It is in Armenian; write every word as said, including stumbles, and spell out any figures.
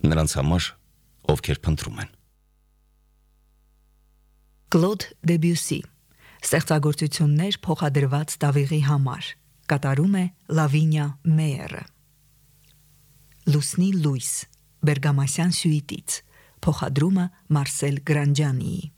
նրանց համար, ովքեր փնտրում են։ Կլոդ Դեբյուսի Ստեղծագործություններ փոխադրված տավիղի համար, կատարում է Լավինիա Մեյերը։ Լուսնի լույս Բերգամասյան սյուիտից, փոխադրումը Մարսել Գրանջանիի։